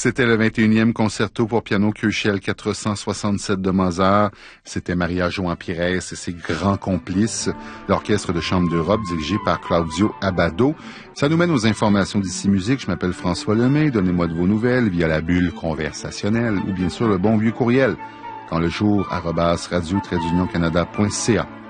C'était le 21e concerto pour piano Köchel 467 de Mozart. C'était Maria João Pires et ses grands complices, l'Orchestre de chambre d'Europe dirigé par Claudio Abbado. Ça nous mène aux informations d'ici musique. Je m'appelle François Lemay. Donnez-moi de vos nouvelles via la bulle conversationnelle ou bien sûr le bon vieux courriel. Quand le jour @radio-canada.ca.